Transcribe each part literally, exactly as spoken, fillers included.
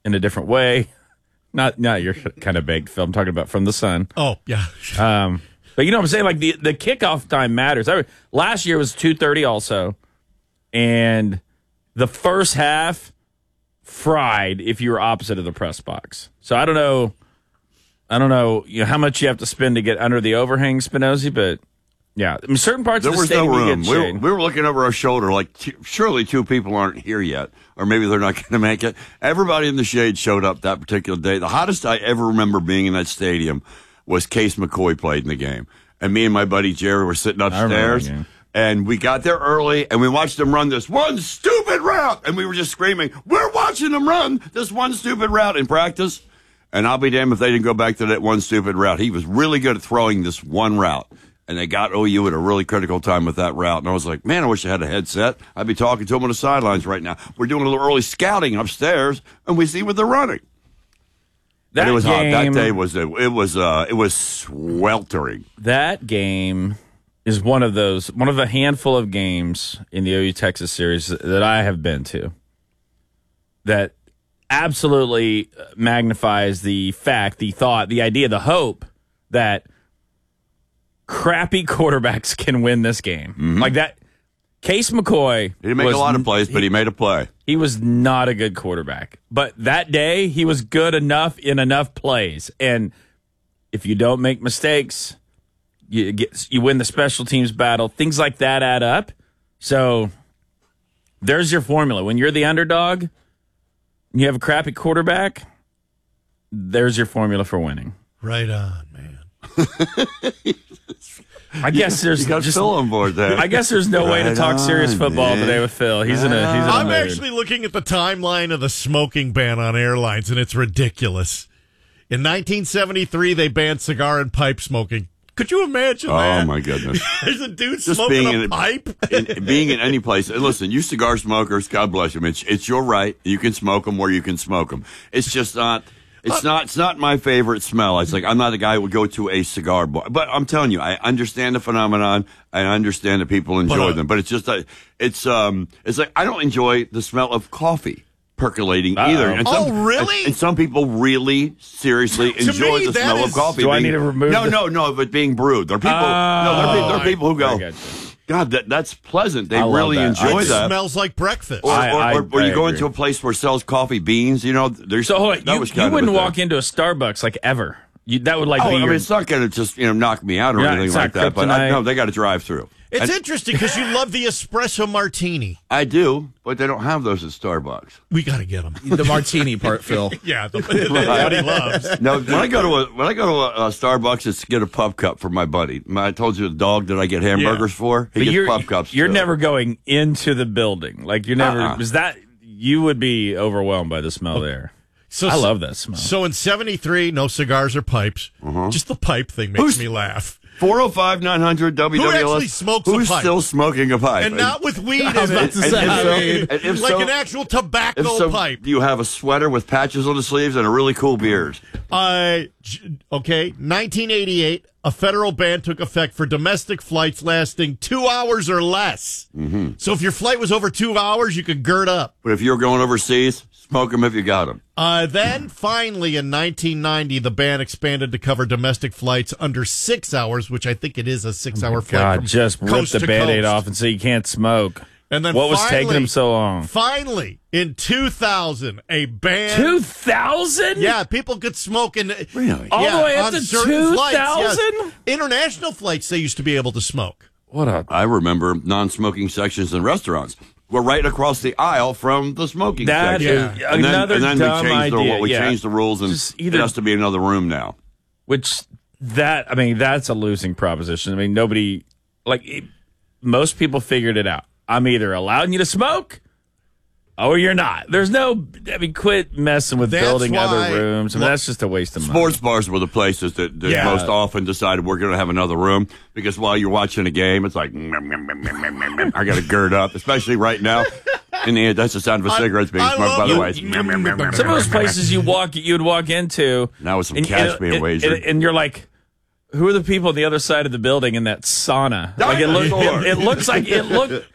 in a different way. Not not your kind of baked, Phil. I'm talking about From the Sun. Oh, yeah. Um, but you know what I'm saying? Like, the, the kickoff time matters. I, last year was two thirty also. And the first half fried if you were opposite of the press box. So I don't know. I don't know, you know how much you have to spend to get under the overhang, Spinozzi, but yeah, I mean, certain parts there of the was no stadium room. you We get were, shade. we were looking over our shoulder like, t- surely two people aren't here yet, or maybe they're not going to make it. Everybody in the shade showed up that particular day. The hottest I ever remember being in that stadium was Case McCoy played in the game. And me and my buddy Jerry were sitting upstairs, and we got there early, and we watched them run this one stupid route. And we were just screaming, we're watching them run this one stupid route in practice. And I'll be damned if they didn't go back to that one stupid route. He was really good at throwing this one route. And they got O U at a really critical time with that route. And I was like, man, I wish I had a headset. I'd be talking to them on the sidelines right now. We're doing a little early scouting upstairs, and we see what they're running. That and it was game, hot. That day was it was uh, it was sweltering. That game is one of those one of a handful of games in the O U Texas series that I have been to that absolutely magnifies the fact, the thought, the idea, the hope that crappy quarterbacks can win this game. Mm-hmm. Like that. Case McCoy. He didn't make was, a lot of plays, but he, he made a play. He was not a good quarterback. But that day, he was good enough in enough plays. And if you don't make mistakes, you get you win the special teams battle. Things like that add up. So there's your formula. When you're the underdog, you have a crappy quarterback, there's your formula for winning. Right on, man. I guess there's you got just, Phil on board there. I guess there's no right way to talk on, serious football man. today with Phil. He's in a he's in a I'm mood. actually looking at the timeline of the smoking ban on airlines, and it's ridiculous. In nineteen seventy-three, they banned cigar and pipe smoking. Could you imagine oh, that? Oh, my goodness. There's a dude Just smoking being a in, pipe. in, being in any place. Listen, you cigar smokers, God bless you. It's, it's your right. You can smoke them where you can smoke them. It's just not... It's not. It's not my favorite smell. It's like I'm not the guy who would go to a cigar bar. But I'm telling you, I understand the phenomenon. I understand that people enjoy but, uh, them. But it's just, uh, it's um, it's like I don't enjoy the smell of coffee percolating Uh-oh. either. And some, oh, really? And, and some people really seriously enjoy me, the smell is, of coffee. Do being, I need to remove? No, the... no, no. But being brewed, there are people. Oh, no, there are, there are people who go. God, that, that's pleasant. They I really that. enjoy it that. It smells like breakfast. Or, or, I, I, or, or you I go agree. into a place where sells coffee beans, you know. There's, so hold on, that you, was you kind wouldn't of a walk thing. into a Starbucks like ever. You, that would like oh, be I your... mean, it's not going to just you know knock me out or Yeah, anything like that. But I, no, they got to drive through. It's and, interesting because you love the espresso martini. I do, but they don't have those at Starbucks. We got to get them. The martini part, Phil. Yeah, the, that's what he loves. No, when I go to a when I go to a, a Starbucks, it's to get a pup cup for my buddy. I told you the dog that I get hamburgers yeah. for. He but gets you're, pup cups. You're too. never going into the building. Like you're never. Uh-uh. Is that you would be overwhelmed by the smell okay. there? So I love that smell. So in seventy-three, no cigars or pipes. Uh-huh. Just the pipe thing makes Who's, me laugh. four oh five, nine hundred W W L S. Who actually smokes Who's a pipe? still smoking a pipe? And, and not with weed in it. And, and, and, and if like so, an actual tobacco if so, pipe. Do you have a sweater with patches on the sleeves and a really cool beard? Uh, okay, nineteen eighty-eight, a federal ban took effect for domestic flights lasting two hours or less. Mm-hmm. So if your flight was over two hours, you could gird up. But if you're going overseas, smoke them if you got them. Uh, then, finally, in nineteen ninety, the ban expanded to cover domestic flights under six hours, which I think it is a six-hour oh flight God, from just rip coast the to Band-Aid coast. off and say you can't smoke. And then what was finally, taking them so long? Finally, in two thousand, a ban. two thousand? Yeah, people could smoke in. Really? All yeah, the way up on to certain two flights, thousand? yes. International flights, they used to be able to smoke. What a... I remember non-smoking sections in restaurants. We're right across the aisle from the smoking that section. Yeah. And Another then, and then dumb we changed idea. the we yeah. changed the rules, and either, it has to be another room now. Which that I mean, that's a losing proposition. I mean, nobody like it, most people figured it out. I'm either allowing you to smoke, or you're not. There's no. I mean, quit messing with That's building why, other rooms. I mean, look, that's just a waste of money. Sports bars were the places that, that Yeah. most often decided we're going to have another room because while you're watching a game, it's like I got to gird up, especially right now. In the end, that's the sound of a cigarette being I smoked. By the way, Some of those places you walk, you'd walk into now with some and, cash and, being and, wagered, and, and you're like, who are the people on the other side of the building in that sauna? Dinosaur. Like it, look, it, it looks like it look.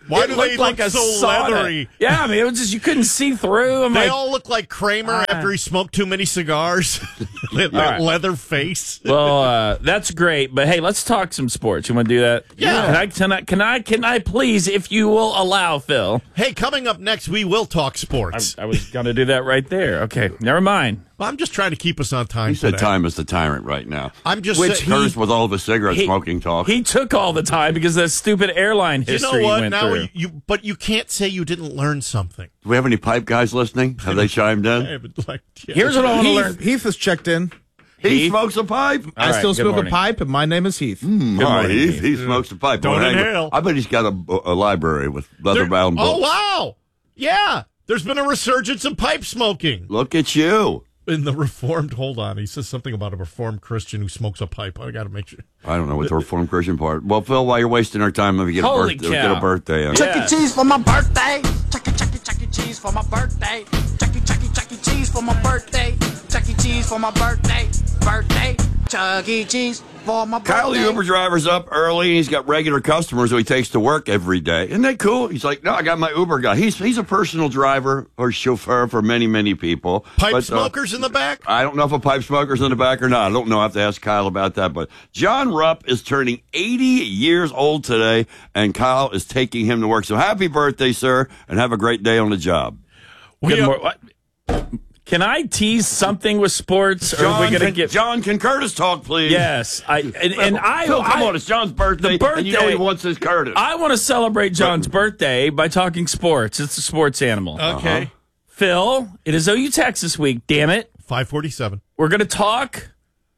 Why it do looked they like look a so sauna. leathery? Yeah, I mean, it was just, you couldn't see through. I'm They like, all look like Kramer uh, after he smoked too many cigars. that right. leather face. well, uh, that's great. But hey, let's talk some sports. You want to do that? Yeah. Can I, can I, can I, can I please, if you will allow, Phil? Hey, coming up next, we will talk I, sports. I was going to do that right there. Okay, never mind. Well, I'm just trying to keep us on time. He said today. time is the tyrant right now. I'm just Which saying. Curtis with all the cigarette He- smoking talk. He took all the time because of that stupid airline You history know he what? went Now through. you, but you can't say you didn't learn something. Do we have any pipe guys listening? Have they chimed I in? haven't like. Yeah. Here's what I want to learn. Heath, Heath has checked in. He Heath? smokes a pipe. All I right, still good smoke morning. a pipe, and my name is Heath. Mm, all right, morning, he, Heath. he smokes a pipe. Don't Well, hang- inhale. I bet he's got a, a library with There- leather-bound books. Oh wow! Yeah, there's been a resurgence of pipe smoking Look at you. in the Reformed. Hold on, he says something about a Reformed Christian who smokes a pipe. I got to make sure. I don't know what the Reformed Christian part. Well, Phil, while you're wasting our time, let me get a Holy birthday. cow. Get a birthday. in. Yeah. E. Cheese for my birthday. Chuck E. Chuck E. Chuck E. Cheese for my birthday. Chuck E. Chuck E. Chuck E. Cheese for my birthday. Chuck E. Cheese for my birthday. Birthday. Chuck E. Cheese for my birthday. Kyle, the Uber driver's up early, and he's got regular customers who he takes to work every day. Isn't that cool? He's like, no, I got my Uber guy. He's he's a personal driver or chauffeur for many, many people. Pipe But, uh, smokers in the back. I don't know if a pipe smoker's in the back or not. I don't know. I have to ask Kyle about that. But John Rupp is turning eighty years old today, and Kyle is taking him to work. So happy birthday, sir, and have a great day on the job. Good We are- mor- what? Can I tease something with sports? Or are we John, going to can, get? John, can Curtis talk, please? Yes, I and, and I. Phil, come I, on, it's John's birthday, the and you know he birthday- wants his Curtis. I want to celebrate John's birthday by talking sports. It's a sports animal. Okay, Phil, it is O U Texas week. Damn it, five forty-seven. we're going to talk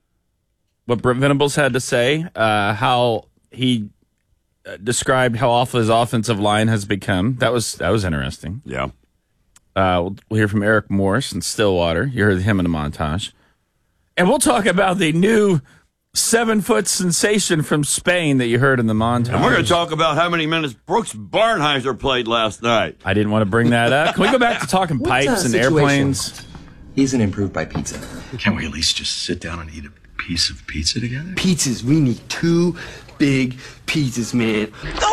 what Brent Venables had to say. Uh, how he uh, described how awful his offensive line has become. That was that was interesting. yeah. Uh, we'll, we'll hear from Eric Morris in Stillwater. You heard him in a montage. And we'll talk about the new seven-foot sensation from Spain that you heard in the montage. And we're going to talk about how many minutes Brooks Barnheiser played last night. I didn't want to bring that up. Can we go back to talking What's pipes our and situation? airplanes? He's an improved by pizza. Can't we at least just sit down and eat a piece of pizza together? Pizzas, we need two big pizzas, man.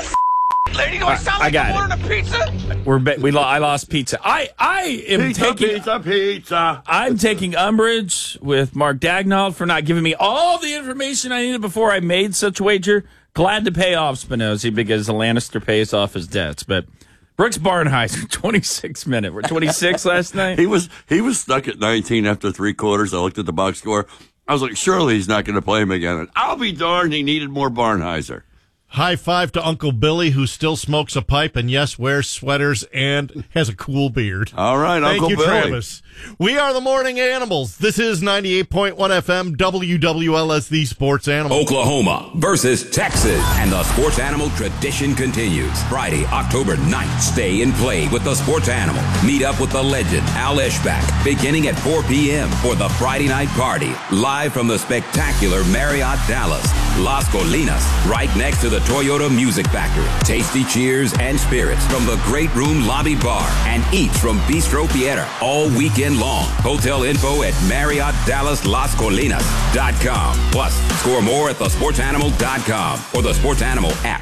Lady, gonna sound I like got I'm it. ordering a pizza? We're be- we lo- I lost pizza. I I am Pizza, taking pizza, pizza. I'm taking umbrage with Mark Dagnall for not giving me all the information I needed before I made such wager. Glad to pay off Spinozzi because the Lannister pays off his debts. But Brooks Barnheiser, twenty-six minute. We're twenty-six last night. He was he was stuck at nineteen after three quarters. I looked at the box score. I was like, surely he's not going to play him again. And I'll be darned, he needed more Barnheiser. High five to Uncle Billy, who still smokes a pipe and, yes, wears sweaters and has a cool beard. All right, Thank Uncle you, Billy. Travis. We are the Morning Animals. This is ninety-eight point one F M, W W L S, the Sports Animal. Oklahoma versus Texas, and the Sports Animal tradition continues. Friday, October ninth, stay and play with the Sports Animal. Meet up with the legend, Al Ishbak, beginning at four p.m. for the Friday night party. Live from the spectacular Marriott Dallas, Las Colinas, right next to the Toyota Music Factory. Tasty cheers and spirits from the Great Room Lobby Bar and eats from Bistro Piera all weekend long. Hotel info at Marriott Dallas Las Colinas dot com. Plus, score more at the sports animal dot com or the Sports Animal app.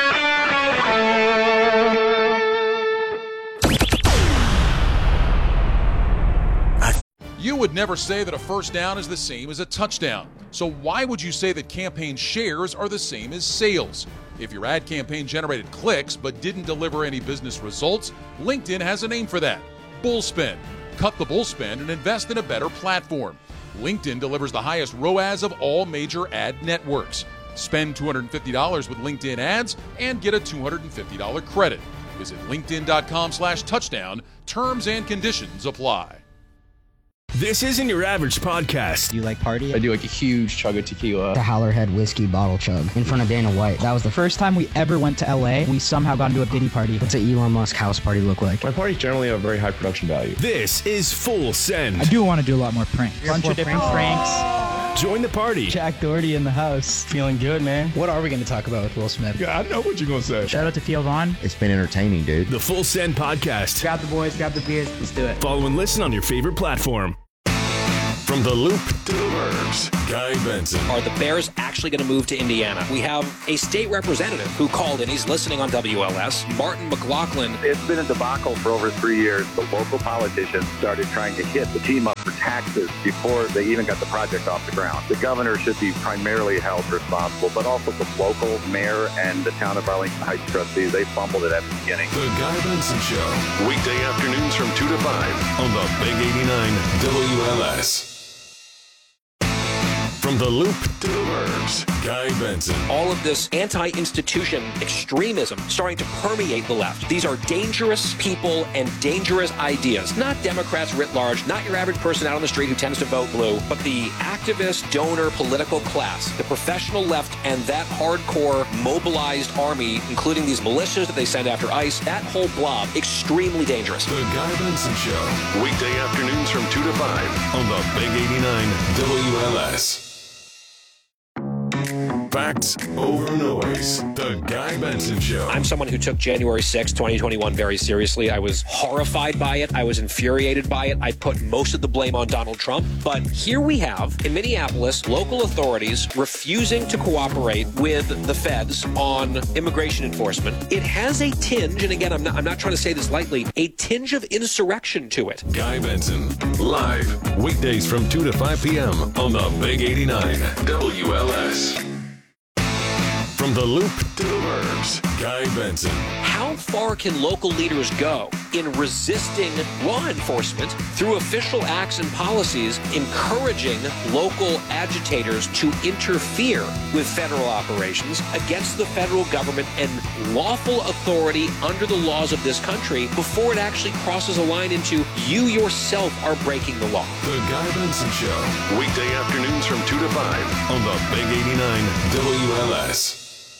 You would never say that a first down is the same as a touchdown. So why would you say that campaign shares are the same as sales? If your ad campaign generated clicks but didn't deliver any business results, LinkedIn has a name for that. Bullspend. Cut the bullspend and invest in a better platform. LinkedIn delivers the highest R O A S of all major ad networks. Spend two hundred fifty dollars with LinkedIn ads and get a two hundred fifty dollars credit. Visit linkedin.com slash touchdown. Terms and conditions apply. This isn't your average podcast. Do you like party? I do like a huge chug of tequila. The Howlerhead whiskey bottle chug in front of Dana White. That was the first time we ever went to L A. We somehow got into a Diddy party. What's an Elon Musk house party look like? My parties generally have a very high production value. This is Full Send. I do want to do a lot more pranks. A bunch of different pranks. Join the party. Jack Doherty in the house. Feeling good, man. What are we going to talk about with Will Smith? Yeah, I know what you're going to say. Shout out to Theo Vaughn. It's been entertaining, dude. The Full Send podcast. Grab the boys, grab the beers. Let's do it. Follow and listen on your favorite platform. From the Loop to the Burbs, Guy Benson. Are the Bears actually going to move to Indiana? We have a state representative who called in. He's listening on W L S. Martin McLaughlin. It's been a debacle for over three years. The local politicians started trying to hit the team up for taxes before they even got the project off the ground. The governor should be primarily held responsible, but also the local mayor and the town of Arlington Heights trustees. They fumbled it at the beginning. The Guy Benson Show. Weekday afternoons from two to five on the Big eighty-nine W L S. From the Loop to the Burbs, Guy Benson. All of this anti-institution extremism starting to permeate the left. These are dangerous people and dangerous ideas. Not Democrats writ large, not your average person out on the street who tends to vote blue, but the activist, donor, political class, the professional left, and that hardcore mobilized army, including these militias that they send after ICE, that whole blob, extremely dangerous. The Guy Benson Show. Weekday afternoons from two to five on the Big eighty-nine W L S. Facts over noise. The Guy Benson Show. I'm someone who took January sixth, twenty twenty-one very seriously. I was horrified by it. I was infuriated by it. I put most of the blame on Donald Trump. But here we have, in Minneapolis, local authorities refusing to cooperate with the feds on immigration enforcement. It has a tinge, and again, I'm not, I'm not trying to say this lightly, a tinge of insurrection to it. Guy Benson, live, weekdays from two to five p.m. on the Big eighty-nine W L S. From the Loop to the Burbs, Guy Benson. How far can local leaders go in resisting law enforcement through official acts and policies, encouraging local agitators to interfere with federal operations against the federal government and lawful authority under the laws of this country before it actually crosses a line into you yourself are breaking the law? The Guy Benson Show, weekday afternoons from two to five on the Big eighty-nine W L S.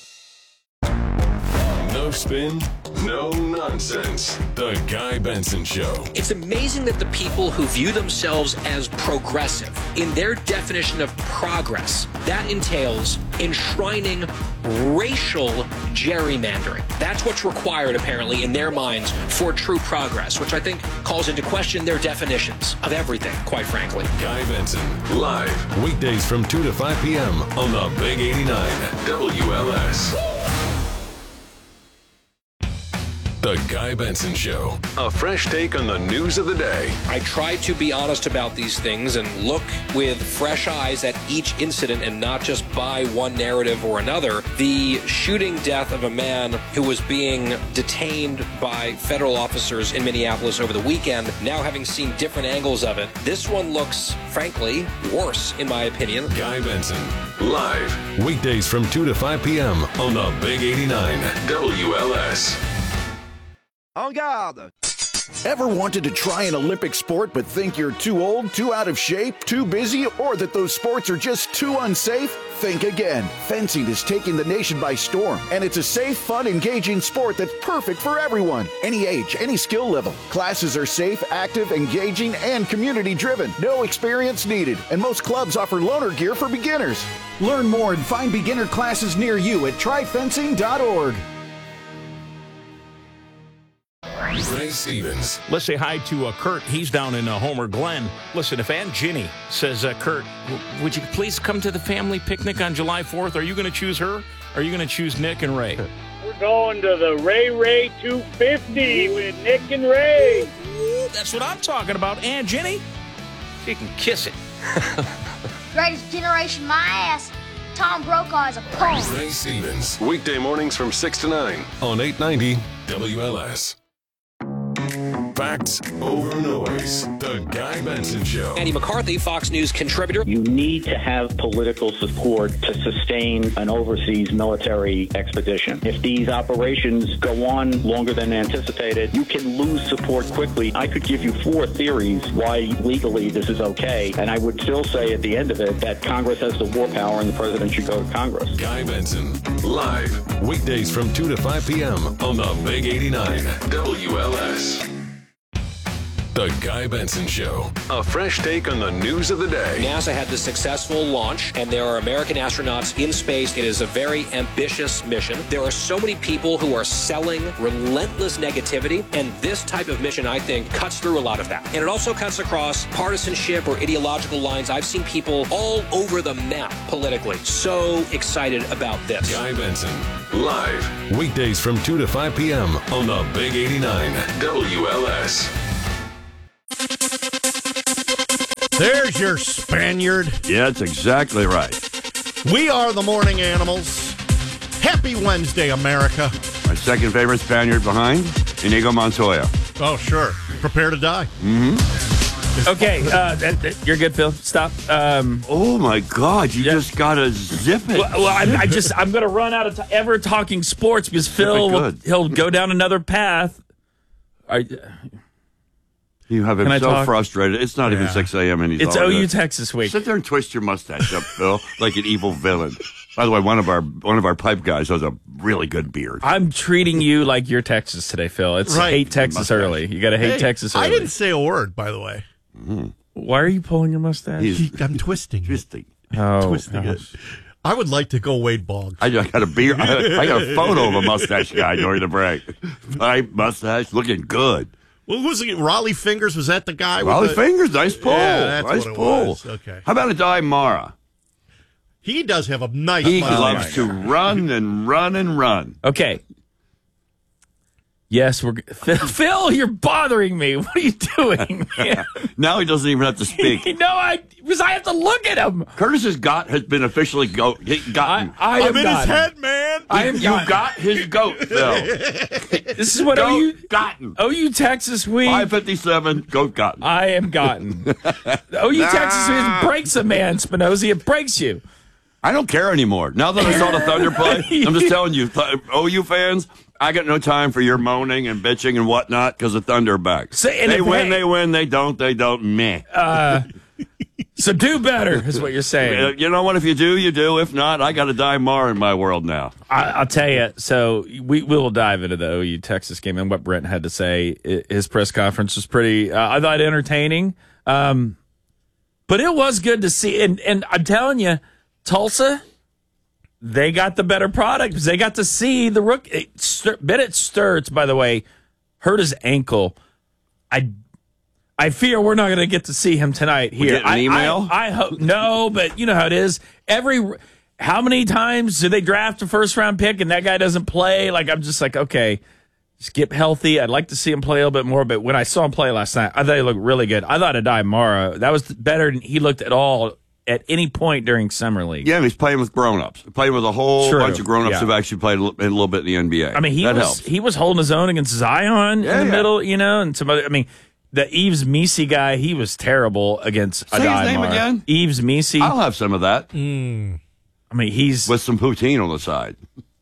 No spin, no nonsense. The Guy Benson Show. It's amazing that the people who view themselves as progressive, in their definition of progress, that entails enshrining racial gerrymandering. That's what's required, apparently, in their minds for true progress, which I think calls into question their definitions of everything, quite frankly. Guy Benson, live, weekdays from two to five p.m. on the Big eighty-nine W L S. The Guy Benson Show. A fresh take on the news of the day. I try to be honest about these things and look with fresh eyes at each incident and not just buy one narrative or another. The shooting death of a man who was being detained by federal officers in Minneapolis over the weekend, now having seen different angles of it, this one looks, frankly, worse, in my opinion. Guy Benson, live, weekdays from two to five p.m. on the Big eighty-nine W L S. En garde! Ever wanted to try an Olympic sport but think you're too old, too out of shape, too busy, or that those sports are just too unsafe? Think again. Fencing is taking the nation by storm, and it's a safe, fun, engaging sport that's perfect for everyone. Any age, any skill level. Classes are safe, active, engaging, and community-driven. No experience needed, and most clubs offer loaner gear for beginners. Learn more and find beginner classes near you at try fencing dot org. Ray Stevens. Let's say hi to uh, Kurt. He's down in uh, Homer Glen. Listen, if Aunt Ginny says, uh, Kurt, w- would you please come to the family picnic on July fourth? Are you going to choose her? Or are you going to choose Nick and Ray? We're going to the Ray Ray two fifty with Nick and Ray. Ooh, that's what I'm talking about. Aunt Ginny, she can kiss it. Greatest generation, my ass. Tom Brokaw is a punk. Ray Stevens. Weekday mornings from six to nine on eight ninety W L S. Facts over noise. The Guy Benson Show. Andy McCarthy, Fox News contributor. You need to have political support to sustain an overseas military expedition. If these operations go on longer than anticipated, you can lose support quickly. I could give you four theories why legally this is okay, and I would still say at the end of it that Congress has the war power and the president should go to Congress. Guy Benson, live, weekdays from two to five p.m. on the Big eighty-nine W L S. The Guy Benson Show. A fresh take on the news of the day. NASA had the successful launch, and there are American astronauts in space. It is a very ambitious mission. There are so many people who are selling relentless negativity, and this type of mission, I think, cuts through a lot of that. And it also cuts across partisanship or ideological lines. I've seen people all over the map politically. So excited about this. Guy Benson, live, weekdays from two to five p.m. on the Big eighty-nine W L S. There's your Spaniard. Yeah, that's exactly right. We are the morning animals. Happy Wednesday, America. My second favorite Spaniard behind, Inigo Montoya. Oh, sure. Prepare to die. Mm-hmm. Okay, uh, that, that, you're good, Phil. Stop. Um, oh my God, you yeah. just gotta zip it. Well, well I, I just I'm gonna run out of t- ever talking sports because Phil will, he'll go down another path. I, You have him so talk? frustrated. It's not yeah. even six a.m. and he's It's O U good. Texas week. Sit there and twist your mustache up, Phil, like an evil villain. By the way, one of our one of our pipe guys has a really good beard. I'm treating you like you're Texas today, Phil. It's right. hate Texas mustache. early. You got to hate hey, Texas early. I didn't say a word, by the way. Mm. Why are you pulling your mustache? He's, I'm twisting. Twisting. Oh, twisting gosh. it. I would like to go Wade Boggs. I got a beard. I, I got a photo of a mustache guy during the break. Pipe mustache, looking good. Well, who was it? Raleigh Fingers? Was that the guy? Raleigh with the... Fingers, nice pull. Yeah, that's nice what it pull. Was. Okay. How about a Di Mara? He does have a nice. He mustache. loves to run and run and run. Okay. Yes, we're Phil, Phil. You're bothering me. What are you doing? Yeah. Now he doesn't even have to speak. no, I because I have to look at him. Curtis's goat has been officially go, gotten. I, I I'm in gotten. his head, man. I am. You gotten. got his goat, Phil. This is what goat O U gotten. O U Texas week. five fifty-seven. Goat gotten. I am gotten. O U Texas week breaks a man, Spinozzi. It breaks you. I don't care anymore. Now that I saw the Thunder play, I'm just telling you, O U fans, I got no time for your moaning and bitching and whatnot because the Thunder are back. So, they win, they win. They don't, they don't. Meh. Uh, so do better is what you're saying. You know what? If you do, you do. If not, I got to die more in my world now. I, I'll tell you. So we, we will dive into the O U Texas game and what Brent had to say. His press conference was pretty, uh, I thought, entertaining. Um, but it was good to see. And, and I'm telling you, Tulsa, they got the better product because they got to see the rookie. Bennett Sturts, by the way, hurt his ankle. I I fear we're not going to get to see him tonight here. We get an I, email? I, I hope no, but you know how it is. Every how many times do they draft a first round pick and that guy doesn't play? Like I'm just like, okay, just get healthy. I'd like to see him play a little bit more, but when I saw him play last night, I thought he looked really good. I thought Adai Mara, that was better than he looked at all at any point during Summer League. Yeah, he's playing with grown-ups. Playing with a whole True. bunch of grown-ups yeah. who've actually played a little, a little bit in the N B A. I mean, he that was helps. he was holding his own against Zion yeah, in the yeah. middle, you know, and some other. I mean, the Eves Misi guy, he was terrible against. Say Adai his name Mara. again. Eves Misi. I'll have some of that. Mm. I mean, he's with some poutine on the side.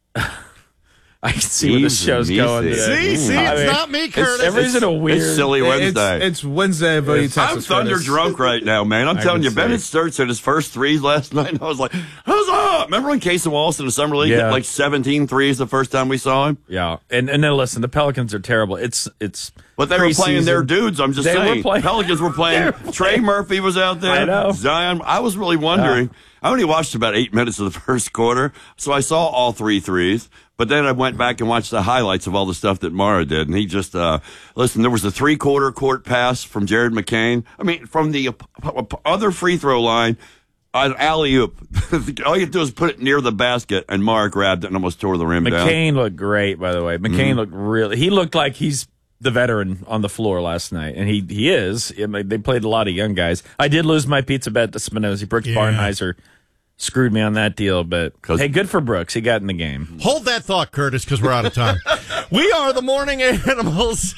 I can see where the show's going today. See, see, I it's mean, not me, Curtis. It's, everybody's a weird. It's silly Wednesday. It's, it's Wednesday of O U Texas. I'm thunder Curtis. drunk right now, man. I'm I telling you, say. Bennett Sturts hit his first threes last night, and I was like, huzzah! Remember when Casey Wallace in the Summer League Yeah. hit like seventeen threes the first time we saw him? Yeah, and and then listen, the Pelicans are terrible. It's it's. But they were playing their dudes. I'm just They saying. were playing- Pelicans were playing. They were Trey playing. Murphy was out there. I know. Zion. I was really wondering. Yeah. I only watched about eight minutes of the first quarter, so I saw all three threes. But then I went back and watched the highlights of all the stuff that Mara did, and he just uh, listen. There was a three-quarter court pass from Jared McCain. I mean, from the uh, other free throw line, an alley oop. All you do is put it near the basket, and Mara grabbed it and almost tore the rim down. McCain looked great, by the way. McCain Mm-hmm. looked really. He looked like he's the veteran on the floor last night, and he he is. I mean, they played a lot of young guys. I did lose my pizza bet to Spinozzi. Brooks Yeah. Barnheiser screwed me on that deal, but hey, good for Brooks. He got in the game. Hold that thought, Curtis, because we're out of time. We are the morning animals.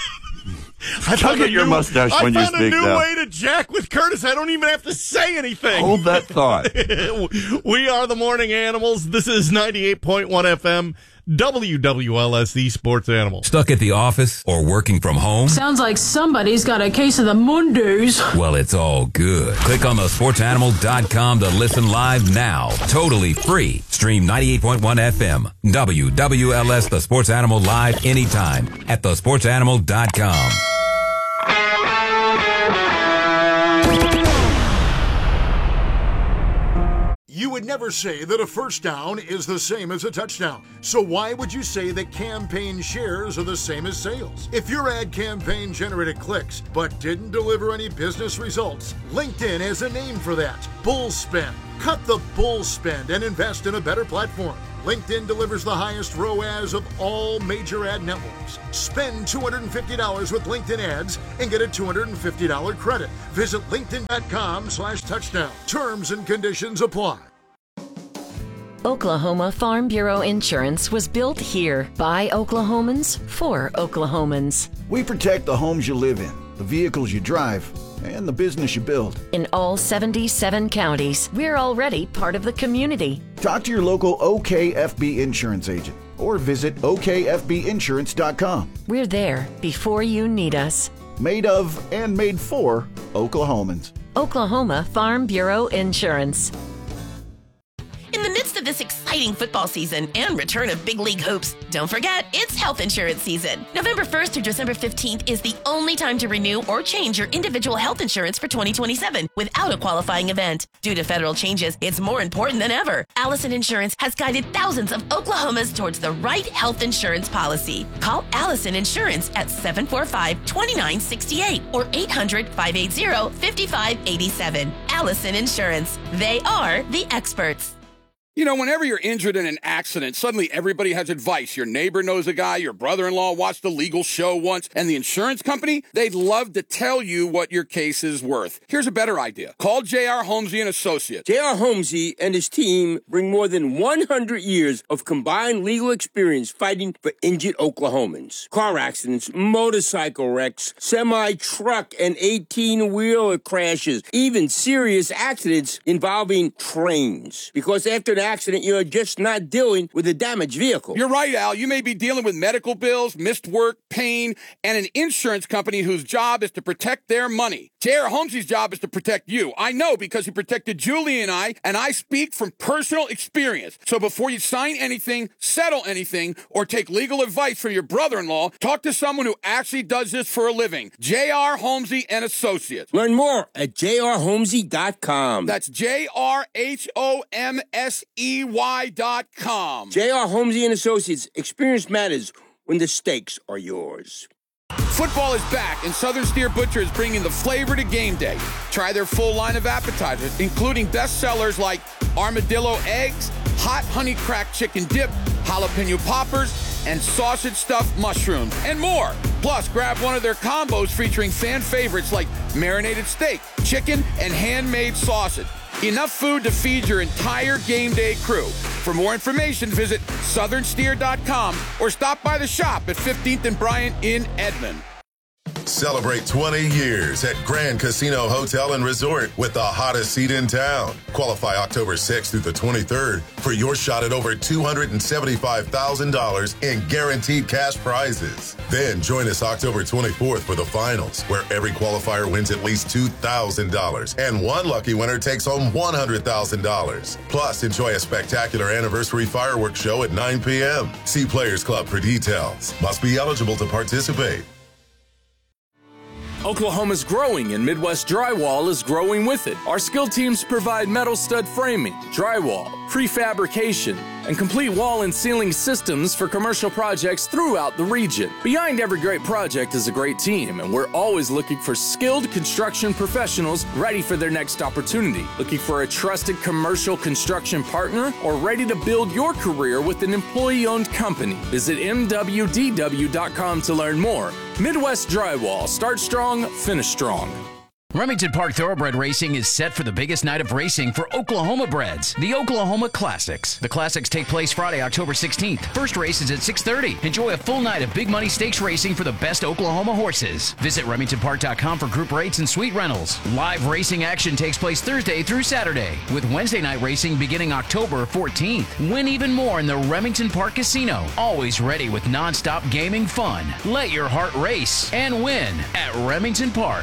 I Tug at your new, mustache I when you found speak a new now. way to jack with Curtis. I don't even have to say anything. Hold that thought. We are the morning animals. This is ninety-eight point one F M, W W L S, the Sports Animal. Stuck at the office or working from home? Sounds like somebody's got a case of the Mondays. Well, it's all good. Click on the sports animal dot com to listen live now. Totally free. Stream ninety-eight point one F M. W W L S, The Sports Animal, live anytime at the sports animal dot com. would never say that a first down is the same as a touchdown. So why would you say that campaign shares are the same as sales? If your ad campaign generated clicks but didn't deliver any business results, LinkedIn has a name for that: bull spend. Cut the bull spend and invest in a better platform. LinkedIn delivers the highest R O A S of all major ad networks. Spend two hundred fifty dollars with LinkedIn ads and get a two hundred fifty dollars credit. Visit linkedin.com slash touchdown. Terms and conditions apply. Oklahoma Farm Bureau Insurance was built here by Oklahomans for Oklahomans. We protect the homes you live in, the vehicles you drive, and the business you build. In all seventy-seven counties, we're already part of the community. Talk to your local O K F B insurance agent or visit O K F B insurance dot com. We're there before you need us. Made of and made for Oklahomans. Oklahoma Farm Bureau Insurance. In the midst of this exciting football season and return of big league hopes, don't forget, it's health insurance season. November first through December fifteenth is the only time to renew or change your individual health insurance for twenty twenty-seven without a qualifying event. Due to federal changes, it's more important than ever. Allison Insurance has guided thousands of Oklahomans towards the right health insurance policy. Call Allison Insurance at seven four five, two nine six eight or eight hundred, five eight zero, five five eight seven. Allison Insurance. They are the experts. You know, whenever you're injured in an accident, suddenly everybody has advice. Your neighbor knows a guy, your brother-in-law watched a legal show once, and the insurance company, they'd love to tell you what your case is worth. Here's a better idea. Call J R. Holmesy and Associates. J R. Holmesy and his team bring more than one hundred years of combined legal experience fighting for injured Oklahomans. Car accidents, motorcycle wrecks, semi-truck and eighteen-wheeler crashes, even serious accidents involving trains. Because after an accident, you're just not dealing with a damaged vehicle. You're right, Al. You may be dealing with medical bills, missed work, pain, and an insurance company whose job is to protect their money. J R. Holmesy's job is to protect you. I know because he protected Julie and I, and I speak from personal experience. So before you sign anything, settle anything, or take legal advice from your brother-in-law, talk to someone who actually does this for a living. J R. Holmesy and Associates. Learn more at j r holmesy dot com. That's J R H O M S E Y dot com. J R. Holmesy and Associates. Experience matters when the stakes are yours. Football is back, and Southern Steer Butcher is bringing the flavor to game day. Try their full line of appetizers, including best sellers like armadillo eggs, hot honey cracked chicken dip, jalapeno poppers, and sausage stuffed mushrooms, and more. Plus, grab one of their combos featuring fan favorites like marinated steak, chicken, and handmade sausage. Enough food to feed your entire game day crew. For more information, visit southern steer dot com or stop by the shop at fifteenth and Bryant in Edmond. Celebrate twenty years at Grand Casino Hotel and Resort with the hottest seat in town. Qualify October sixth through the twenty-third for your shot at over two hundred seventy-five thousand dollars in guaranteed cash prizes. Then join us October twenty-fourth for the finals, where every qualifier wins at least two thousand dollars and one lucky winner takes home one hundred thousand dollars. Plus, enjoy a spectacular anniversary fireworks show at nine p.m. See Players Club for details. Must be eligible to participate. Oklahoma's growing, and Midwest Drywall is growing with it. Our skilled teams provide metal stud framing, drywall, prefabrication, and complete wall and ceiling systems for commercial projects throughout the region. Behind every great project is a great team, and we're always looking for skilled construction professionals ready for their next opportunity. Looking for a trusted commercial construction partner or ready to build your career with an employee-owned company? Visit m w d w dot com to learn more. Midwest Drywall. Start strong, finish strong. Remington Park Thoroughbred Racing is set for the biggest night of racing for Oklahoma breds, the Oklahoma Classics. The Classics take place Friday, October sixteenth. First race is at six thirty. Enjoy a full night of big money stakes racing for the best Oklahoma horses. Visit remington park dot com for group rates and suite rentals. Live racing action takes place Thursday through Saturday, with Wednesday night racing beginning October fourteenth. Win even more in the Remington Park Casino. Always ready with nonstop gaming fun. Let your heart race and win at Remington Park.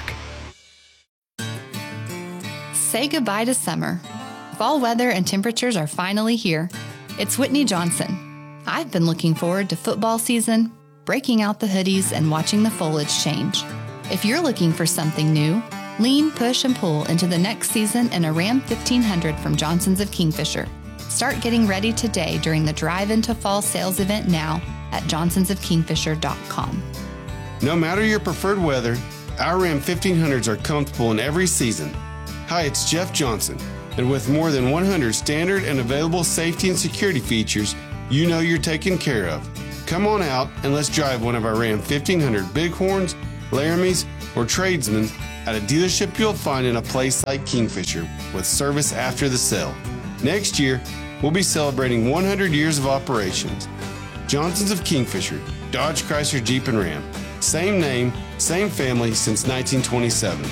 Say goodbye to summer. Fall weather and temperatures are finally here. It's Whitney Johnson. I've been looking forward to football season, breaking out the hoodies and watching the foliage change. If you're looking for something new, Lean, push, and pull into the next season in a Ram fifteen hundred from Johnson's of Kingfisher. Start getting ready today during the Drive Into Fall sales event now at johnsons of kingfisher dot com. No matter your preferred weather, our Ram fifteen hundreds are comfortable in every season. Hi, it's Jeff Johnson, and with more than one hundred standard and available safety and security features, you know you're taken care of. Come on out and let's drive one of our Ram fifteen hundred Bighorns, Laramies, or Tradesmen at a dealership you'll find in a place like Kingfisher with service after the sale. Next year, we'll be celebrating one hundred years of operations. Johnson's of Kingfisher, Dodge, Chrysler, Jeep, and Ram. Same name, same family since nineteen twenty-seven.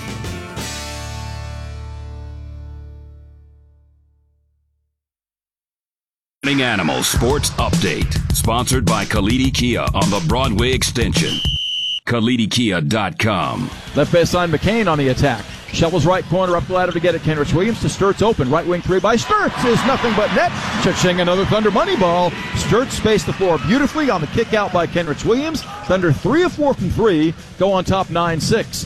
Morning Animal Sports Update, sponsored by Kalidi Kia on the Broadway Extension. Kalidi Kia dot com. Left baseline McCain on the attack. Shovels right corner up the ladder to get it. Kenrich Williams to Sturts open. Right wing three by Sturts is nothing but net. Cha-ching, another Thunder money ball. Sturts spaced the floor beautifully on the kick out by Kenrich Williams. Thunder three of four from three. Go on top nine six.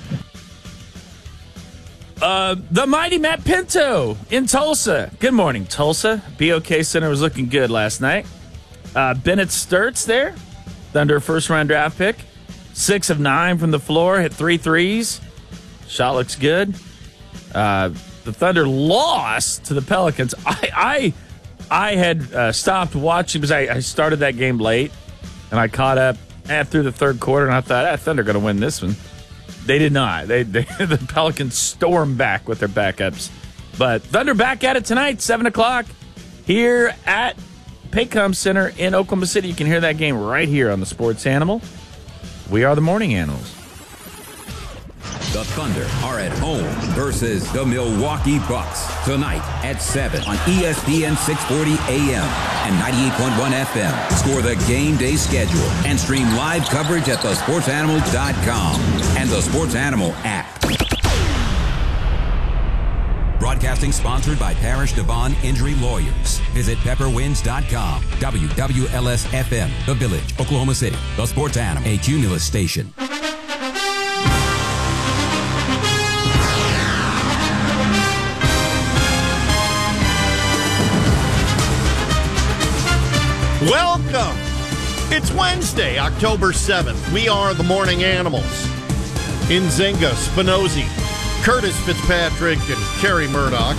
Uh, the mighty Matt Pinto in Tulsa. Good morning, Tulsa. B O K Center was looking good last night. Uh, Bennett Sturts there. Thunder first round draft pick. Six of nine from the floor. Hit three threes. Shot looks good. Uh, the Thunder lost to the Pelicans. I I, I had uh, stopped watching because I, I started that game late, and I caught up eh, through the third quarter, and I thought, ah, Thunder going to win this one. They did not. They, they the Pelicans stormed back with their backups. But Thunder back at it tonight, seven o'clock, here at Paycom Center in Oklahoma City. You can hear that game right here on the Sports Animal. We are the Morning Animals. The Thunder are at home versus the Milwaukee Bucks tonight at seven on E S P N six forty A M and ninety-eight point one F M. Score the game day schedule and stream live coverage at the sports animal dot com and the Sports Animal app. Broadcasting sponsored by Parish Devon Injury Lawyers. Visit pepper winds dot com. W W L S F M, The Village, Oklahoma City. The Sports Animal, a Cumulus station. Welcome. It's Wednesday, October seventh. We are the Morning Animals. Nzinga, Spinozzi, Curtis Fitzpatrick, and Kerry Murdoch.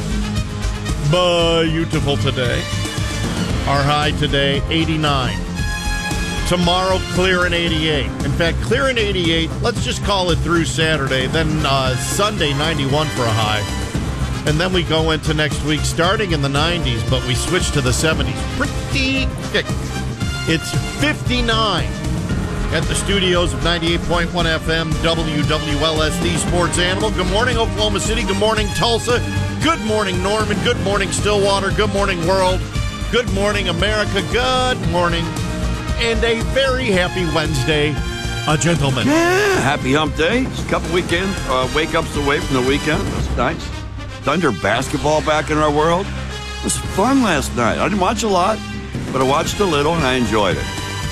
Beautiful today. Our high today, eighty-nine. Tomorrow, clear in eighty-eight. In fact, clear in eighty-eight. Let's just call it through Saturday. Then uh, Sunday, ninety-one for a high. And then we go into next week starting in the nineties, but we switch to the seventies. Pretty thick. It's fifty-nine at the studios of ninety-eight point one F M, W W L S, the Sports Animal. Good morning, Oklahoma City. Good morning, Tulsa. Good morning, Norman. Good morning, Stillwater. Good morning, world. Good morning, America. Good morning. And a very happy Wednesday, a gentleman. Yeah, happy hump day. Just a couple weekend uh, wake-ups away from the weekend. That's nice. Thunder basketball back in our world. It was fun last night. I didn't watch a lot, but I watched a little and I enjoyed it.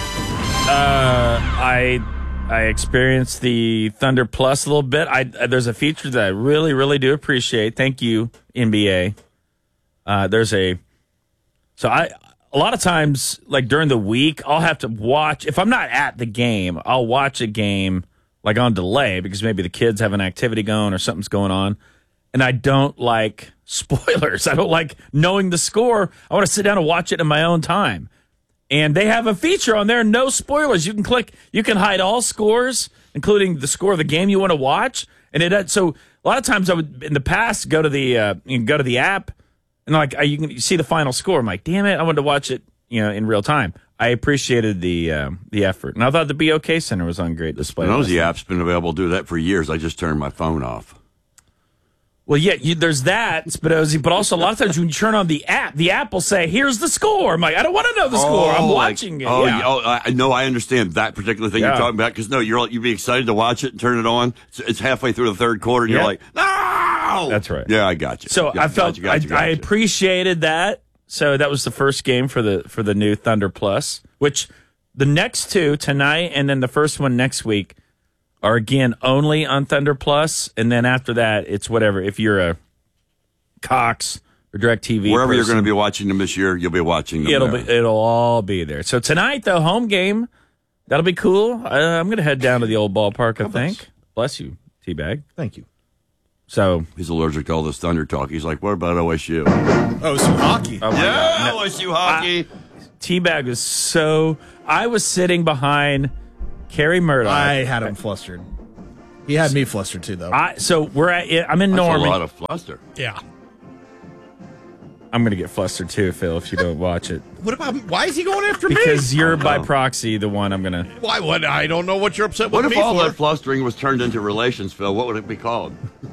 Uh, I I experienced the Thunder Plus a little bit. I there's a feature that I really really do appreciate. Thank you, N B A. Uh, there's a so I a lot of times like during the week I'll have to watch if I'm not at the game. I'll watch a game like on delay because maybe the kids have an activity going or something's going on. And I don't like spoilers. I don't like knowing the score. I want to sit down and watch it in my own time. And they have a feature on there, no spoilers. You can click, you can hide all scores, including the score of the game you want to watch. And it so a lot of times I would in the past go to the uh, you can go to the app and like you can see the final score. I'm like, damn it, I wanted to watch it, you know, in real time. I appreciated the uh, the effort, and I thought the B O K Center was on great display. The Spinozzi app's been available to do that for years. I just turned my phone off. Well, yeah, you, there's that, Spinozzi, but also a lot of times when you turn on the app, the app will say, here's the score. I'm like, I don't want to know the score. I'm Oh, watching like, it. Oh, yeah. oh, I know. I understand that particular thing Yeah. you're talking about because no, you're you'd be excited to watch it and turn it on. It's, it's halfway through the third quarter, and Yeah. you're like, no. That's right. Yeah, I got you. So Got- I felt got you, got you, got I, I you. appreciated that. So that was the first game for the for the new Thunder Plus, which the next two tonight and then the first one next week are again only on Thunder Plus, and then after that, it's whatever. If you're a Cox or DirecTV, wherever person, you're going to be watching them this year, you'll be watching them. It'll there. be it'll all be there. So tonight, the home game, that'll be cool. Uh, I'm going to head down to the old ballpark. I think. Bless you, T-Bag. Thank you. So he's allergic to all this Thunder talk. He's like, "What about O S U?" Oh, some hockey. Oh my yeah, God. No, O S U hockey. I, T-Bag was so. I was sitting behind Kerry Murdoch. I had him flustered. He had me flustered too, though. I, so we're at. I'm in That's Norman. a lot of fluster. Yeah. I'm going to get flustered too, Phil, if you don't watch it. What about? Why is he going after because me? Because you're by proxy the one I'm going to. Why? What? I don't know what you're upset what with me me for. What if all for. that flustering was turned into relations, Phil? What would it be called?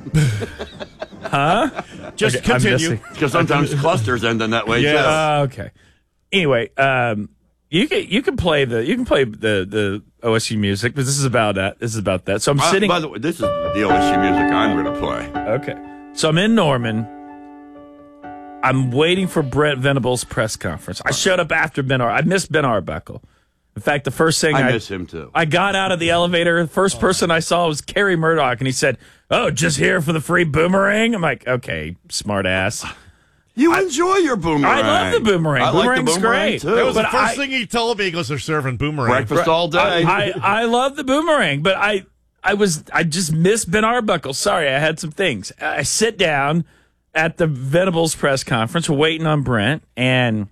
Huh? Just okay, continue. Because sometimes clusters end in that way yeah. too. Uh, okay. Anyway, um, you can you can play the you can play the the O S U music, but this is about that. This is about that. So I'm Uh, sitting. by the way, this is the O S U music I'm going to play. Okay. So I'm in Norman. I'm waiting for Brent Venables' press conference. I showed up after Ben Ar. I missed Ben Arbuckle. In fact, the first thing I I miss him too. I got out of the elevator. The first person I saw was Kerry Murdoch, and he said, "Oh, just here for the free boomerang." I'm like, "Okay, smart ass." You enjoy your boomerang. I love the boomerang. I like the Boomerang's boomerang great. too. That was But the first I- thing he told me. He goes, "They're serving boomerang Breakfast all day. I, I, I love the boomerang, but I I was I just missed Ben Arbuckle. Sorry, I had some things. I sit down at the Venables press conference, we're waiting on Brent, and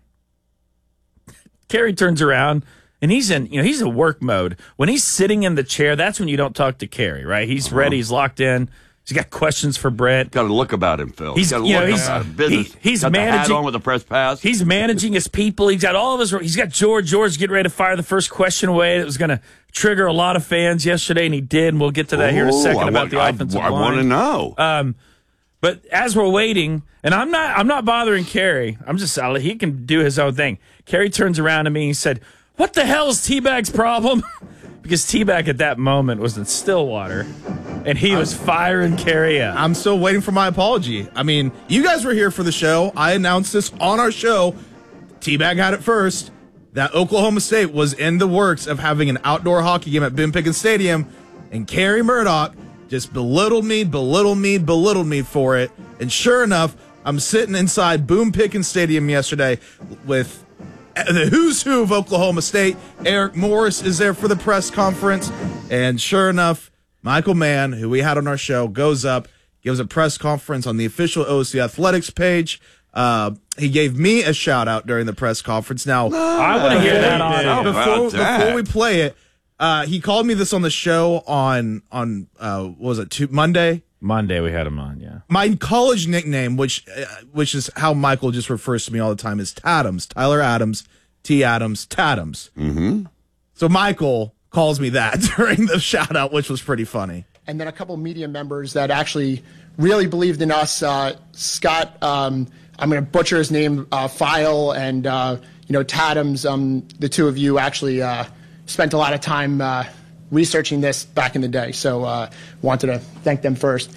Kerry turns around and he's in, you know, he's in work mode. When he's sitting in the chair, that's when you don't talk to Kerry, right? He's uh-huh. ready, he's locked in. He's got questions for Brent. Got a look about him, Phil. He's, he's got a you look know, he's, about him. Business. He, he's got managing the hat on with the press pass. He's managing his people. He's got all of his. He's got George. George getting ready to fire the first question away. That was going to trigger a lot of fans yesterday, and he did. And we'll get to that Ooh, here in a second I about want, the offensive I, I line. want to know. Um, but as we're waiting, and I'm not, I'm not bothering Kerry. I'm just, I'll, he can do his own thing. Kerry turns around to me and he said, "What the hell is T-Bag's problem?" Because T-Bag at that moment was in Stillwater, and he was firing Kerry up. I'm still waiting for my apology. I mean, you guys were here for the show. I announced this on our show. T-Bag had it first. That Oklahoma State was in the works of having an outdoor hockey game at Ben Pickens Stadium, and Kerry Murdoch just belittled me, belittled me, belittled me for it. And sure enough, I'm sitting inside Boone Pickens Stadium yesterday with the who's who of Oklahoma State. Eric Morris is there for the press conference. And sure enough, Michael Mann, who we had on our show, goes up, gives a press conference on the official O S U Athletics page. Uh, he gave me a shout out during the press conference. Now, I want to hear that on before, that? before we play it. Uh, he called me this on the show on, on uh, what was it, two, Monday? Monday we had him on, yeah. My college nickname, which uh, which is how Michael just refers to me all the time, is Tadams. Tyler Adams, T. Adams, Tadams. Mm-hmm. So Michael calls me that during the shout out, which was pretty funny. And then a couple media members that actually really believed in us. Uh, Scott, um, I'm going to butcher his name, uh, File, and uh, you know Tadams. Um, the two of you actually uh, spent a lot of time uh, researching this back in the day. So uh, wanted to thank them first.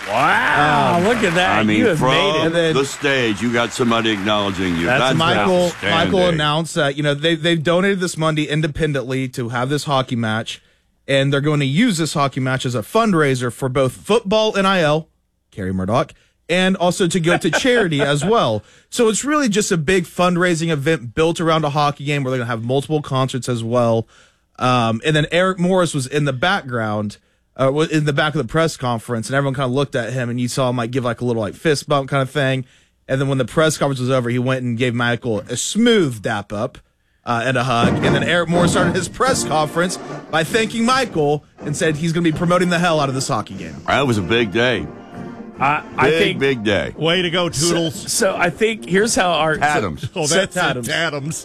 Wow, um, look at that. I mean, you have from made it. then, the stage, you got somebody acknowledging you. That's, That's Michael. outstanding. Michael announced that, you know, they, they've donated this Monday independently to have this hockey match, and they're going to use this hockey match as a fundraiser for both football N I L, Kerry Murdoch, and also to go to charity as well. So it's really just a big fundraising event built around a hockey game where they're going to have multiple concerts as well. Um, and then Eric Morris was in the background, uh, in the back of the press conference, and everyone kind of looked at him, and you saw him like give like a little like fist bump kind of thing. And then when the press conference was over, he went and gave Michael a smooth dap up uh, and a hug. And then Eric Morris started his press conference by thanking Michael and said he's going to be promoting the hell out of this hockey game. That was a big day. Uh, big, I think, big day. Way to go, Toodles. So, so I think here's how our Adams. Oh, so, that's Adams. Adams.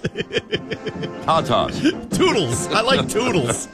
Tatas. Toodles. I like Toodles.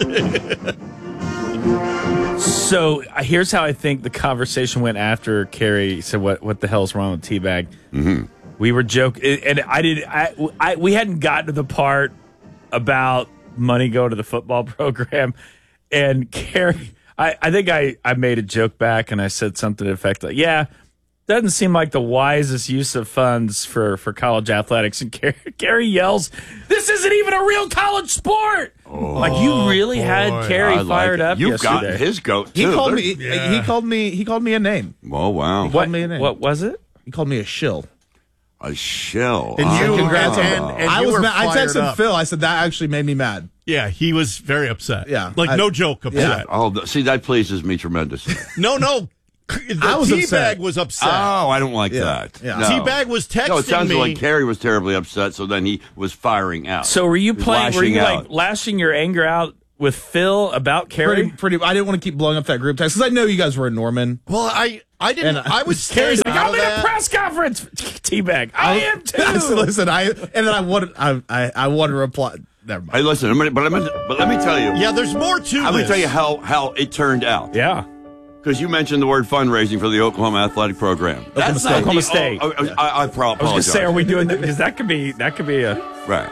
So uh, here's how I think the conversation went after Kerry said, "What what the hell's wrong with T-Bag?" Mm-hmm. We were joking, and I did. I, I we hadn't gotten to the part about money going to the football program, and Kerry. I, I think I, I made a joke back, and I said something to the effect like, "Yeah, doesn't seem like the wisest use of funds for, for college athletics. And Gary, Gary yells, "This isn't even a real college sport!" Oh, like you really boy. had Kerry I like fired it. up You've yesterday. gotten his goat, He too. called They're- me. Yeah. He called me. He called me a name. Oh, wow. He called me a name. What was it? He called me a shill. A shell. And you- Congrats and- on and- that. and I you was. were Mad. I fired texted up. Phil. I said that actually made me mad. Yeah, he was very upset. Yeah. Like, I- no joke upset. Oh, th- see, that pleases me tremendously. No, no. The I was Teabag upset. was upset. Oh, I don't like Yeah. that. Yeah. No. Teabag was texting No, it sounds me. like Kerry was terribly upset, so then he was firing out. So were you He was playing? Were lashing you out. like lashing your anger out with Phil about Kerry? Pretty, pretty. I didn't want to keep blowing up that group text because I know you guys were in Norman. Well, I, I didn't. And I was Kerry's scared Like, out I'm of in a that. press conference. Teabag. I am too. Listen, I and then I wanted. I I, I wanted to reply. Never mind. Hey, listen, I'm gonna, but, I'm gonna, but let me tell you. Yeah, there's more to I'm going this. to tell you how, how it turned out. Yeah. Because you mentioned the word fundraising for the Oklahoma Athletic Program. That's State. not Oklahoma the- State. Oh, oh, I, I, pro- I was going to apologize. say, are we doing that? Because that could be that could be a Right.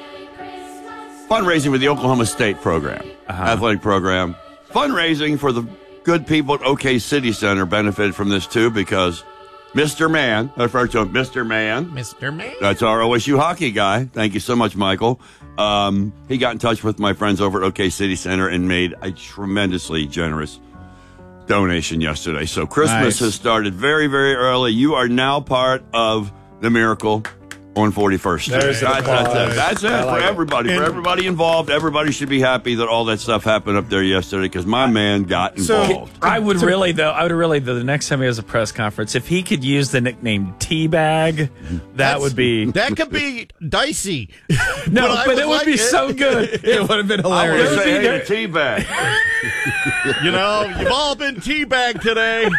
Fundraising for the Oklahoma State program, Uh-huh. athletic program. Fundraising for the good people at OK City Center benefited from this too because Mister Man, I refer to him Mister Man. Mister Man. That's our O S U hockey guy. Thank you so much, Michael. Um, he got in touch with my friends over at OK City Center and made a tremendously generous donation yesterday. So Christmas Nice. has started very, very early. You are now part of the miracle on forty-first Street. There's That's, the that's applause. it. That's it I for like it. everybody. For everybody involved, everybody should be happy that all that stuff happened up there yesterday because my man got So involved. I would really though. I would really though. The next time he has a press conference, if he could use the nickname Teabag, that That's- would be That could be dicey. no, I but, would it would like be it. so good. It would have been I want hilarious. to say, It would hey, be- teabag. You know, you've all been teabagged today.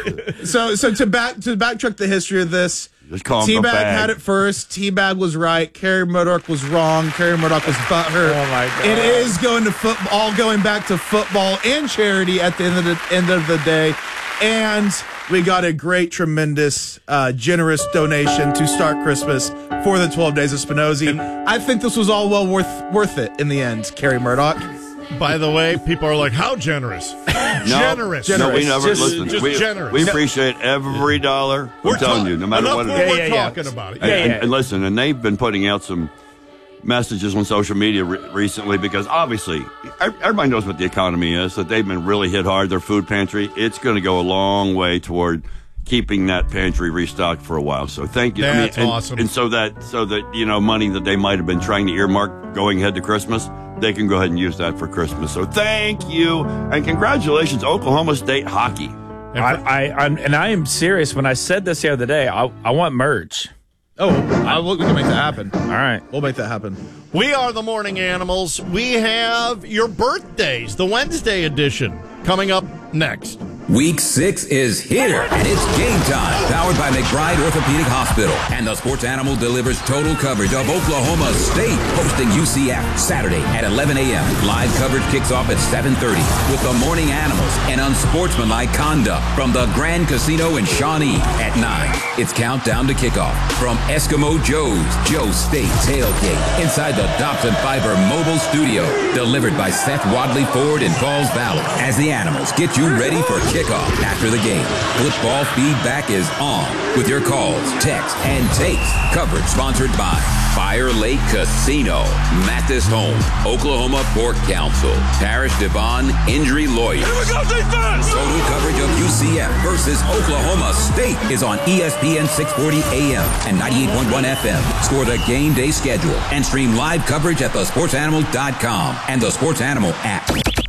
So so to back to backtrack the history of this. Just call him a Teabag bag. had it first. Teabag was right. Kerry Murdoch was wrong. Kerry Murdoch was butthurt. Oh my God. It is going to football, all going back to football and charity at the end of the end of the day. And we got a great, tremendous, uh, generous donation to start Christmas for the twelve Days of Spinozzi. I think this was all well worth worth it in the end, Kerry Murdoch. By the way, people are like, how generous? No, generous. No, we never Just- listen. just we, generous. We appreciate every dollar. We're I'm telling talk- you, no matter enough what it when is. we're Yeah, yeah, yeah. talking about it. And, Yeah, and- yeah. and listen, and they've been putting out some messages on social media re- recently because obviously ev- everybody knows what the economy is, that they've been really hit hard. Their food pantry, it's going to go a long way toward keeping that pantry restocked for a while. So thank you. That's and, awesome. And so that, so that, you know, money that they might have been trying to earmark going ahead to Christmas, they can go ahead and use that for Christmas. So thank you. And congratulations, Oklahoma State hockey. I, I, I'm, and I am serious. When I said this the other day, I, I want merch. Oh, I will, we can make that happen. All right. We'll make that happen. We are the Morning Animals. We have your birthdays, the Wednesday edition, coming up next. Week six is here, and it's game time. Powered by McBride Orthopedic Hospital. And the Sports Animal delivers total coverage of Oklahoma State, hosting U C F Saturday at eleven a.m. Live coverage kicks off at seven thirty with the Morning Animals and unsportsmanlike conduct from the Grand Casino in Shawnee at nine. It's countdown to kickoff from Eskimo Joe's Joe State Tailgate inside the Dobson Fiber Mobile Studio. Delivered by Seth Wadley Ford in Falls Valley as the Animals get you ready for kickoff after the game. Football feedback is on with your calls, texts, and takes. Coverage sponsored by Fire Lake Casino, Mathis Home, Oklahoma Pork Council, Parish Devon Injury Lawyer. Here we go, defense! Total coverage of U C F versus Oklahoma State is on E S P N six forty A M and ninety-eight point one F M. Score the game day schedule and stream live coverage at the sports animal dot com and the Sports Animal app.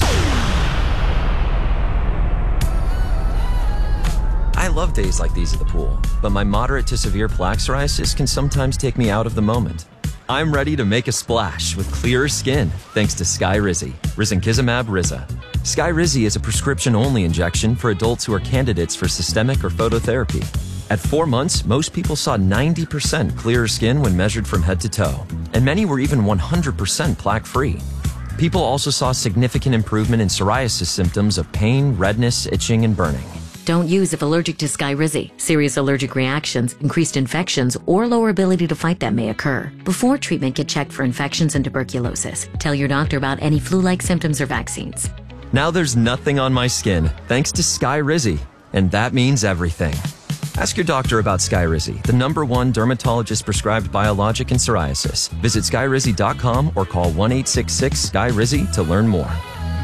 I love days like these at the pool, but my moderate to severe plaque psoriasis can sometimes take me out of the moment. I'm ready to make a splash with clearer skin thanks to Skyrizi, Risankizumab Riza. Skyrizi is a prescription-only injection for adults who are candidates for systemic or phototherapy. At four months, most people saw ninety percent clearer skin when measured from head to toe, and many were even one hundred percent plaque-free. People also saw significant improvement in psoriasis symptoms of pain, redness, itching, and burning. Don't use if allergic to Skyrizi. Serious allergic reactions, increased infections, or lower ability to fight them may occur. Before treatment, get checked for infections and tuberculosis. Tell your doctor about any flu-like symptoms or vaccines. Now there's nothing on my skin thanks to Skyrizi, and that means everything. Ask your doctor about Skyrizi, the number one dermatologist-prescribed biologic in psoriasis. Visit skyrizi dot com or call one eight six six Sky Rizzi to learn more.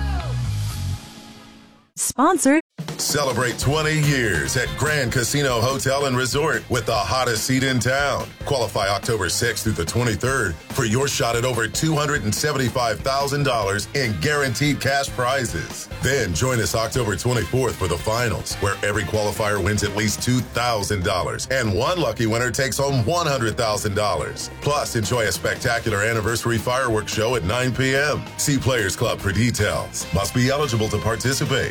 Sponsored. Celebrate twenty years at Grand Casino Hotel and Resort with the hottest seat in town. Qualify October sixth through the twenty-third for your shot at over two hundred seventy-five thousand dollars in guaranteed cash prizes. Then join us October twenty-fourth for the finals, where every qualifier wins at least two thousand dollars and one lucky winner takes home one hundred thousand dollars. Plus, enjoy a spectacular anniversary fireworks show at nine p.m. See Players Club for details. Must be eligible to participate.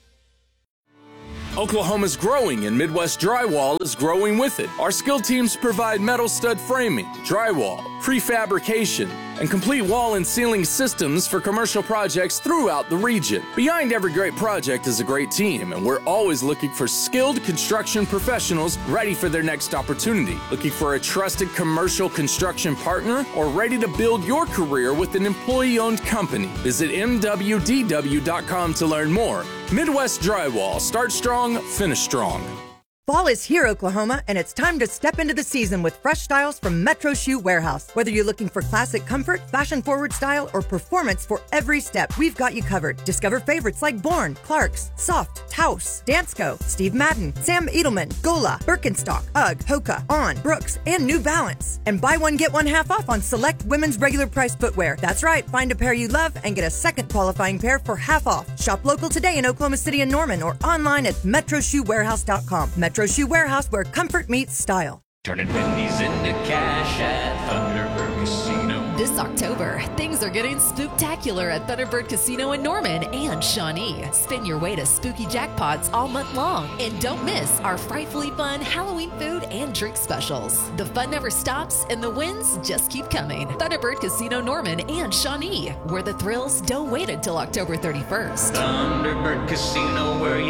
Oklahoma's growing and Midwest Drywall is growing with it. Our skilled teams provide metal stud framing, drywall, prefabrication, and complete wall and ceiling systems for commercial projects throughout the region. Behind every great project is a great team, and we're always looking for skilled construction professionals ready for their next opportunity. Looking for a trusted commercial construction partner or ready to build your career with an employee-owned company? Visit M W D W dot com to learn more. Midwest Drywall. Start strong, finish strong. Fall is here, Oklahoma, and it's time to step into the season with fresh styles from Metro Shoe Warehouse. Whether you're looking for classic comfort, fashion-forward style, or performance for every step, we've got you covered. Discover favorites like Bourne, Clarks, Soft, Taos, Dansko, Steve Madden, Sam Edelman, Gola, Birkenstock, Ugg, Hoka, On, Brooks, and New Balance. And buy one, get one half off on select women's regular price footwear. That's right, find a pair you love and get a second qualifying pair for half off. Shop local today in Oklahoma City and Norman or online at metro shoe warehouse dot com. Metro Shoe Warehouse, where comfort meets style. Turning pennies into cash at Thunderbird Casino. This October, things are getting spooktacular at Thunderbird Casino in Norman and Shawnee. Spin your way to spooky jackpots all month long. And don't miss our frightfully fun Halloween food and drink specials. The fun never stops and the wins just keep coming. Thunderbird Casino Norman and Shawnee, where the thrills don't wait until October thirty-first. Thunderbird Casino, where you